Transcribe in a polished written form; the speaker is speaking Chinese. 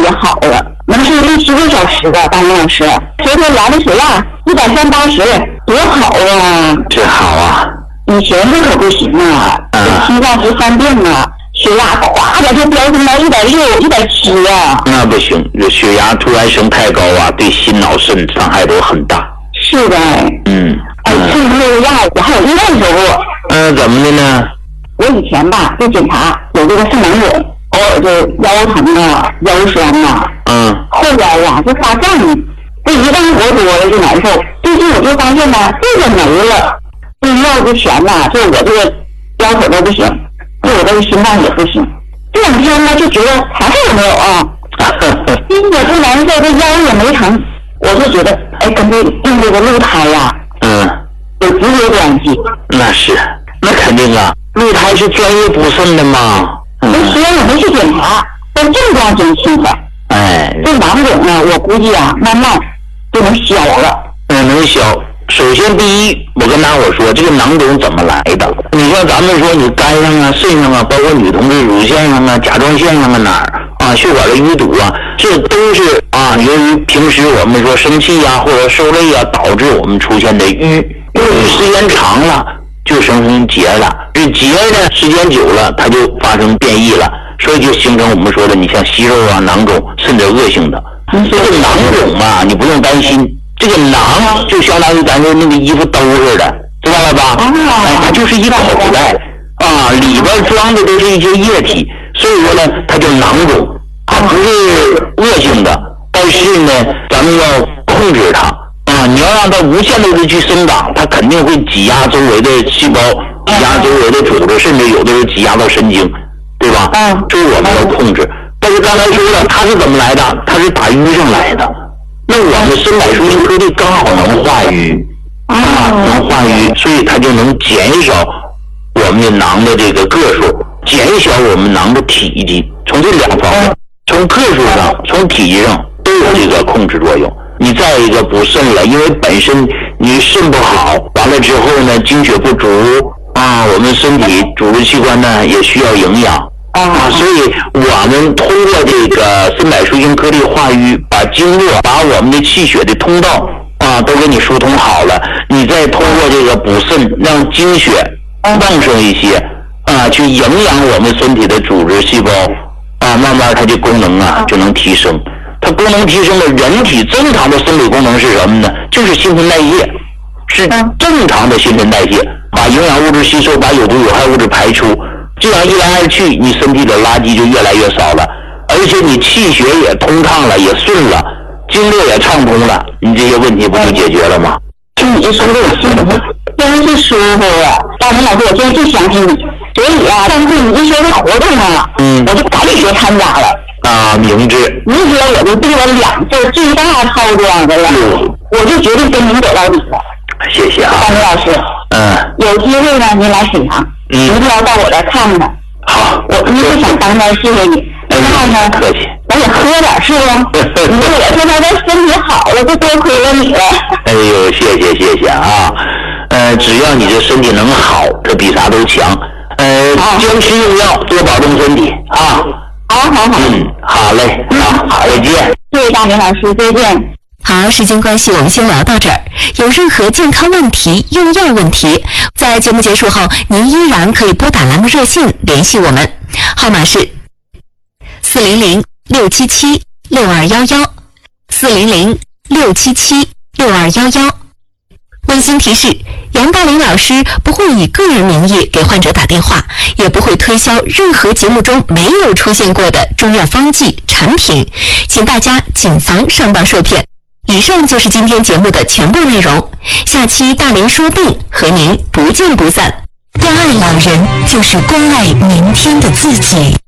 也好了，能睡6-7个小时的，大明老师。昨天量的血压130/80，多好啊！ 这好啊！ 以前这可不行啊，心脏是犯病啊，血压咵的就飙升到160、170啊！ 那不行，这血压突然升太高啊，对心脑肾伤害都很大。 是的。趁这个药我还有另外一个过。 怎么的呢？我以前吧就检查有这个肾囊肿，偶尔就腰疼啊、腰酸啊。后来呀就发胀，这一干活多了就难受。最近我就发现呢，这个没了。这药之前呢，就我这个腰腿都不行，就我这个心脏也不行。这2天呢就觉得还是有没有啊？心也不难受，这腰也没疼，我就觉得跟这用这个鹿胎呀，有直接关系。 那是，那肯定啊，鹿胎是专业补肾的嘛。 虽然我没去检查，但症状真轻快。这囊肿呢，我估计啊，慢慢就能消了。 能消。首先第一，我跟大伙说，这个囊肿怎么来的？你像咱们说，你肝上啊、肾上啊，包括女同志乳腺上啊、甲状腺上啊哪儿啊，血管的淤堵啊，这都是由于平时我们说生气啊或者受累啊，导致我们出现的淤时间长了就生成结了，这结呢时间久了它就发生变异了，所以就形成我们说的你像息肉啊、囊肿，甚至恶性的。这个囊肿嘛，你不用担心。这个囊就相当于咱说那个衣服兜似的，知道了吧？它就是一口袋里边装的都是一些液体，所以说呢，它叫囊肿，它不是恶性的，但是呢，咱们要控制它你要让它无限度的去生长，它肯定会挤压周围的细胞，挤压周围的组织，甚至有的时候挤压到神经，对吧？这是我们要控制。但是刚才说了，它是怎么来的？它是打淤上来的。那我们肾柏舒筋颗粒刚好能化瘀能化瘀，所以它就能减少我们的囊的这个个数，减小我们囊的体积。从这2方面，从个数上、从体积上都有这个控制作用。你再一个补肾了，因为本身你肾不好，完了之后呢，精血不足我们身体组织器官呢也需要营养。所以我们通过这个肾柏舒筋颗粒化瘀，把经络、把我们的气血的通道都给你疏通好了，你再通过这个补肾，让精血旺盛一些去营养我们身体的组织细胞慢慢它的功能就能提升。它功能提升了，人体正常的生理功能是什么呢？就是新陈代谢，是正常的新陈代谢，把营养物质吸收，把有毒有害物质排出。这样一来二去，你身体的垃圾就越来越少了，而且你气血也通畅了，也顺了，经络也畅通了，你这些问题不就解决了吗？ 听你这说的我心里真是舒服啊！大明老师，我现在就相信你，所以上次你一说这活动我就赶紧就参加了。 明知我就订了2份最大套装的了，我就决定跟您走到底了。 谢谢大明老师，有机会呢，您来沈阳，您就要到我这看看。 好， 我一直想当面谢谢你。另外呢， 客气， 咱也喝点是不？你说我现在这身体好了，就多亏了你了。 哎呦，谢谢啊！只要你这身体能好，这比啥都强。坚持用药，多保重身体啊！ 好。 好嘞，好，再见。 谢谢大明老师，再见。 好，时间关系，我们先聊到这儿。有任何健康问题、用药问题，在节目结束后，您依然可以拨打栏目热线联系我们，号码是400-677-6211，400-677-6211。温馨提示：杨大林老师不会以个人名义给患者打电话，也不会推销任何节目中没有出现过的中药方剂产品，请大家谨防上当受骗。以上就是今天节目的全部内容，下期大林说病和您不见不散。关爱老人就是关爱明天的自己。